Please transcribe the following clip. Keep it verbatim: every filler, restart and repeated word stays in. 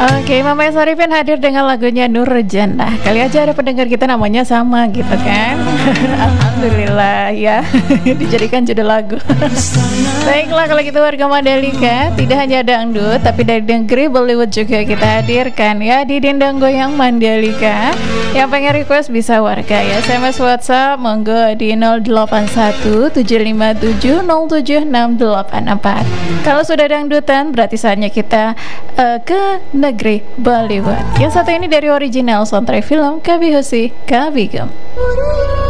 Oke, Mama Sarifin hadir dengan lagunya Nur Jannah. Kali aja ada pendengar kita namanya sama gitu kan. Alhamdulillah ya. Dijadikan judul lagu. Baiklah kalau gitu warga Mandalika, tidak hanya dangdut tapi dari negeri Bollywood juga kita hadirkan ya di Dendang Goyang Mandalika. Yang pengen request bisa warga ya S M S WhatsApp monggo di nol delapan satu tujuh lima tujuh nol tujuh enam delapan empat. Kalau sudah dangdutan berarti saatnya kita uh, ke negeri Bollywood. Yang satu ini dari original soundtrack film Kabhi Khushi Kabhi Gham.